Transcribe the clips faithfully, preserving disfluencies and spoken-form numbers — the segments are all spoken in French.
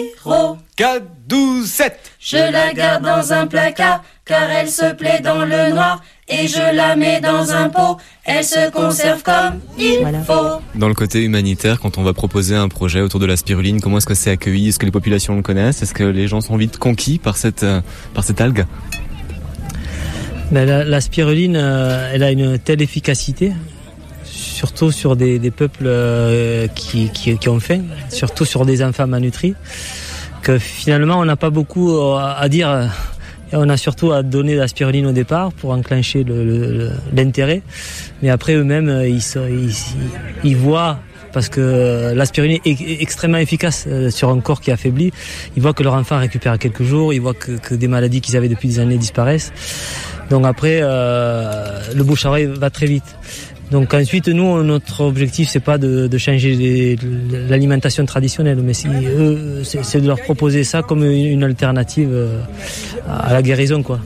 quatre, douze, sept. Je la garde dans un placard, car elle se plaît dans le noir. Et je la mets dans un pot, elle se conserve comme il voilà. faut. Dans le côté humanitaire, quand on va proposer un projet autour de la spiruline, comment est-ce que c'est accueilli? Est-ce que les populations le connaissent? Est-ce que les gens sont vite conquis par cette, euh, par cette algue? Ben, la, la spiruline, euh, elle a une telle efficacité, surtout sur des, des peuples euh, qui, qui, qui ont faim, surtout sur des enfants malnutris, que finalement on n'a pas beaucoup à, à dire. Et on a surtout à donner la spiruline au départ pour enclencher le, le, l'intérêt. Mais après eux-mêmes, ils, ils, ils voient, parce que la spiruline est extrêmement efficace sur un corps qui est affaibli. Ils voient que leur enfant récupère quelques jours, ils voient que, que des maladies qu'ils avaient depuis des années disparaissent. Donc après, euh, le bouche à oreille va très vite. Donc ensuite, nous, notre objectif, c'est pas de, de changer les, l'alimentation traditionnelle, mais si, eux, c'est, c'est de leur proposer ça comme une, une alternative à la guérison, quoi.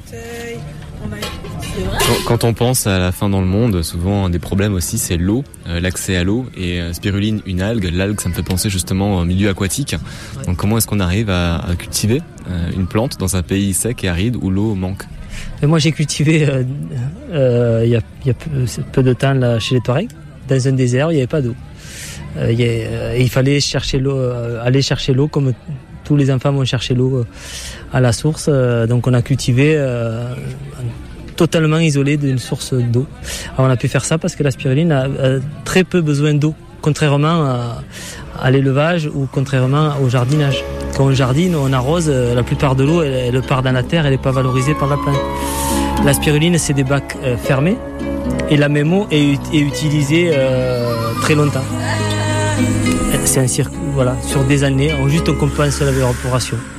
Quand on pense à la faim dans le monde, souvent un des problèmes aussi, c'est l'eau, euh, l'accès à l'eau. Et euh, spiruline, une algue, l'algue, ça me fait penser justement au milieu aquatique. Donc comment est-ce qu'on arrive à, à cultiver euh, une plante dans un pays sec et aride où l'eau manque? Et moi, j'ai cultivé euh, euh, il y a, il y a peu, peu de temps là, chez les Touaregs, dans un désert, il n'y avait pas d'eau. Euh, il, y a, euh, il fallait chercher l'eau, euh, aller chercher l'eau comme tous les enfants vont chercher l'eau euh, à la source. Euh, donc on a cultivé euh, totalement isolé d'une source d'eau. Alors on a pu faire ça parce que la spiruline a, a très peu besoin d'eau, contrairement à, à l'élevage ou contrairement au jardinage. Quand on jardine, on arrose, la plupart de l'eau, elle, elle part dans la terre, elle n'est pas valorisée par la plante. La spiruline, c'est des bacs euh, fermés et la même eau est, est utilisée euh, très longtemps. C'est un circuit, voilà, sur des années, on juste on compense l'évaporation.